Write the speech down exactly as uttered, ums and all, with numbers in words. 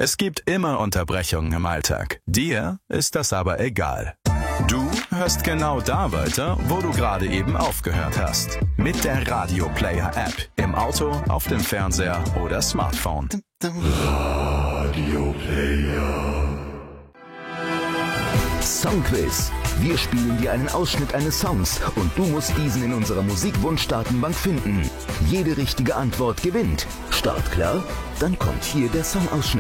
Es gibt immer Unterbrechungen im Alltag. Dir ist das aber egal. Du hörst genau da weiter, wo du gerade eben aufgehört hast. Mit der Radio Player App. Im Auto, auf dem Fernseher oder Smartphone. Radio Player. Songquiz. Wir spielen dir einen Ausschnitt eines Songs und du musst diesen in unserer Musikwunschdatenbank finden. Jede richtige Antwort gewinnt. Start klar? Dann kommt hier der Songausschnitt.